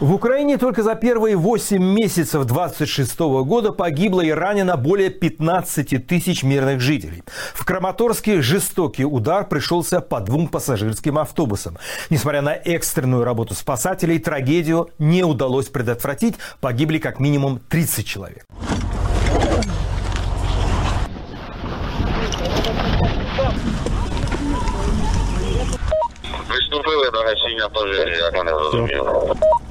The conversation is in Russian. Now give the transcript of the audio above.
В Украине только за первые 8 месяцев 2026 года погибло и ранено более 15 тысяч мирных жителей. В Краматорске жестокий удар пришелся по 2 пассажирским автобусам. Несмотря на экстренную работу спасателей, трагедию не удалось предотвратить. Погибли как минимум 30 человек. Приступили до гасіння пожежі, як мене зрозуміло.